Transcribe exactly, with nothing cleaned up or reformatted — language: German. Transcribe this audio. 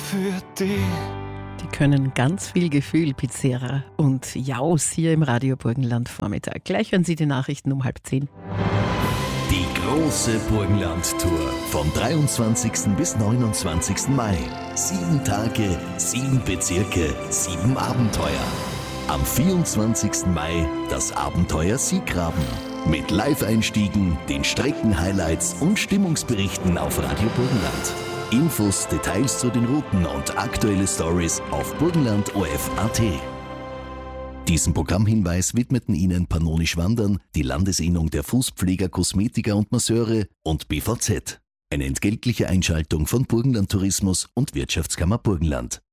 für dich. Die können ganz viel Gefühl, Pizzera und Jaus hier im Radio Burgenland Vormittag. Gleich hören Sie die Nachrichten um halb zehn. Die große Burgenland-Tour vom dreiundzwanzigsten bis neunundzwanzigsten Mai. Sieben Tage, sieben Bezirke, sieben Abenteuer. Am vierundzwanzigsten Mai das Abenteuer Siegraben. Mit Live-Einstiegen, den Strecken-Highlights und Stimmungsberichten auf Radio Burgenland. Infos, Details zu den Routen und aktuelle Stories auf burgenland O F Punkt A T. Diesen Programmhinweis widmeten Ihnen Pannonisch Wandern, die Landesinnung der Fußpfleger, Kosmetiker und Masseure und B V Z. Eine entgeltliche Einschaltung von Burgenland Tourismus und Wirtschaftskammer Burgenland.